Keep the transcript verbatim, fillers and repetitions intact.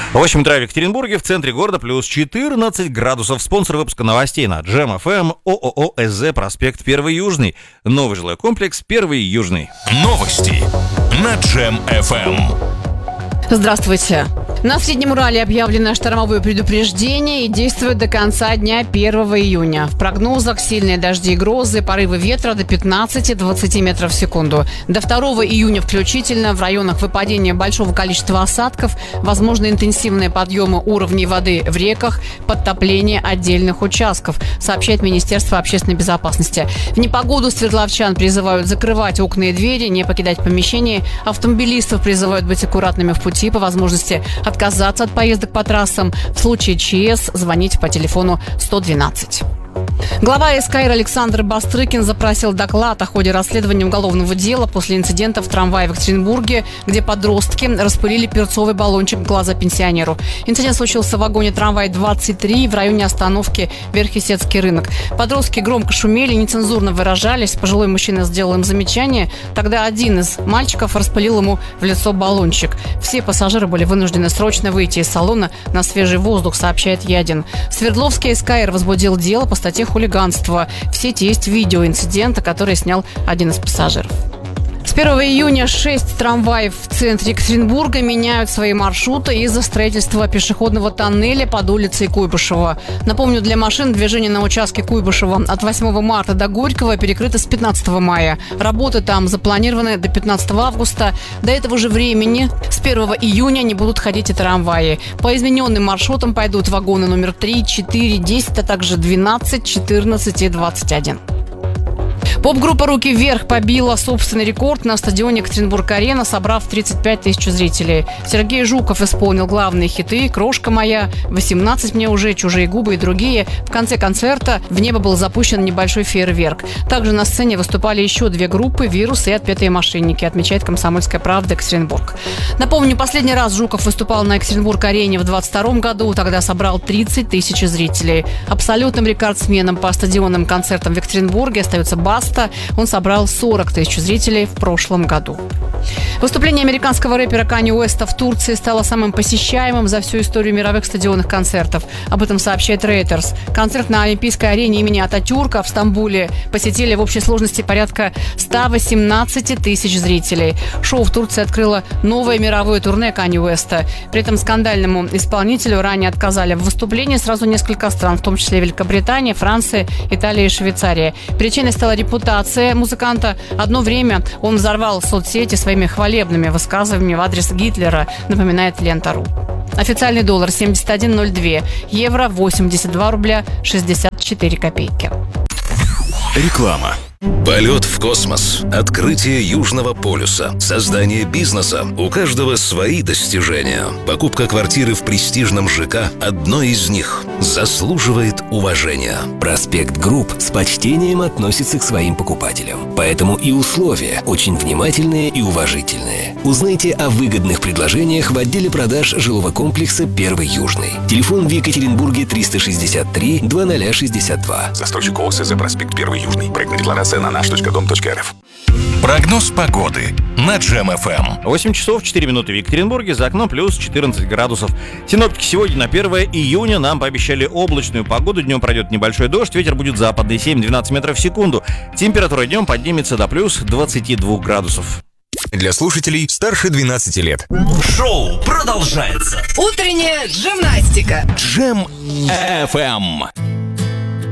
восемь утра в Екатеринбурге, в центре города плюс четырнадцать градусов. Спонсор выпуска новостей на Джем эф эм, ООО СЗ, проспект Первый Южный. Новый жилой комплекс Первый Южный. Новости на Джем эф эм. Здравствуйте. На Среднем Урале объявлено штормовое предупреждение и действует до конца дня первого июня. В прогнозах сильные дожди и грозы, порывы ветра до пятнадцати-двадцати метров в секунду. До второго июня включительно в районах выпадения большого количества осадков, возможны интенсивные подъемы уровней воды в реках, подтопление отдельных участков, сообщает Министерство общественной безопасности. В непогоду свердловчан призывают закрывать окна и двери, не покидать помещение. Автомобилистов призывают быть аккуратными в пути, по возможности отказаться от поездок по трассам. В случае ЧС звонить по телефону сто двенадцать. Глава СКР Александр Бастрыкин запросил доклад о ходе расследования уголовного дела после инцидента в трамвае в Екатеринбурге, где подростки распылили перцовый баллончик в глаза пенсионеру. Инцидент случился в вагоне трамвая двадцать три в районе остановки Верхесецкий рынок. Подростки громко шумели, нецензурно выражались. Пожилой мужчина сделал им замечание. Тогда один из мальчиков распылил ему в лицо баллончик. Все пассажиры были вынуждены срочно выйти из салона на свежий воздух, сообщает Ядин. Свердловский СКР возбудил дело по статье хулиганства. В сети есть видео инцидента, который снял один из пассажиров. С первого июня шесть трамваев в центре Екатеринбурга меняют свои маршруты из-за строительства пешеходного тоннеля под улицей Куйбышева. Напомню, для машин движение на участке Куйбышева от восьмого марта до Горького перекрыто с пятнадцатого мая. Работы там запланированы до пятнадцатого августа. До этого же времени, с первого июня, не будут ходить и трамваи. По измененным маршрутам пойдут вагоны номер три, четыре, десять, а также двенадцать, четырнадцать и двадцать один. Поп-группа «Руки вверх» побила собственный рекорд на стадионе Екатеринбург-Арена, собрав тридцать пять тысяч зрителей. Сергей Жуков исполнил главные хиты «Крошка моя», «восемнадцать мне уже», «Чужие губы» и другие. В конце концерта в небо был запущен небольшой фейерверк. Также на сцене выступали еще две группы «Вирус» и «Отпетые мошенники», отмечает «Комсомольская правда» Екатеринбург. Напомню, последний раз Жуков выступал на Екатеринбург-Арене в двадцать втором году, тогда собрал тридцать тысяч зрителей. Абсолютным рекордсменом по стадионным концертам в Екатеринбурге остается Баста. Он собрал сорок тысяч зрителей в прошлом году. Выступление американского рэпера Канье Уэста в Турции стало самым посещаемым за всю историю мировых стадионных концертов. Об этом сообщает Reuters. Концерт на Олимпийской арене имени Ататюрка в Стамбуле посетили в общей сложности порядка ста восемнадцати тысяч зрителей. Шоу в Турции открыло новое мировое турне Канье Уэста. При этом скандальному исполнителю ранее отказали в выступлении сразу несколько стран, в том числе Великобритания, Франция, Италия и Швейцария. Причиной стала репутация музыканта. Одно время он взорвал соцсети своими хвалебными высказываниями в адрес Гитлера, напоминает Лента.ру. Официальный доллар семьдесят один ноль два, евро восемьдесят два рубля шестьдесят четыре копейки. Реклама. Полет в космос, открытие Южного полюса, создание бизнеса. У каждого свои достижения. Покупка квартиры в престижном ЖК – одно из них. Заслуживает уважения. Проспект Групп с почтением относится к своим покупателям. Поэтому и условия очень внимательные и уважительные. Узнайте о выгодных предложениях в отделе продаж жилого комплекса «Первый Южный». Телефон в Екатеринбурге триста шестьдесят три двадцать шестьдесят два. Застройщик ООО СЗ «Проспект Первый Южный». Проектная декларация на наш точка дом точка эр эф. Прогноз погоды на Джем эф эм. восемь часов четыре минуты в Екатеринбурге, за окном плюс четырнадцать градусов. Синоптики сегодня на первое июня нам пообещали облачную погоду. Днем пройдет небольшой дождь, ветер будет западный семь-двенадцать метров в секунду. Температура днем поднимется до плюс двадцати двух градусов. Для слушателей старше двенадцати лет. Шоу продолжается. Утренняя джимнастика. Джем эф эм.